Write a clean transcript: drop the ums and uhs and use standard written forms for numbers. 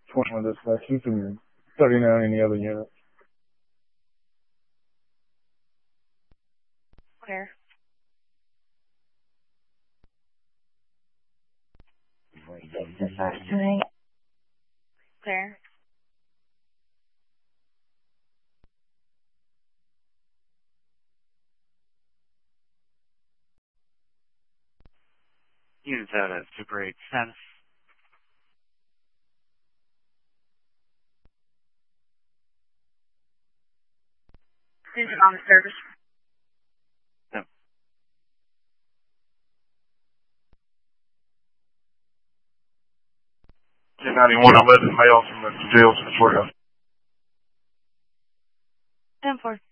21 dispatches and 39 in the other unit. Where? Dispatch tonight. Where? Units out at Super 8 cents. Is it on the service? No. 1091, I'm letting mail from the jail to the courthouse. 10-4.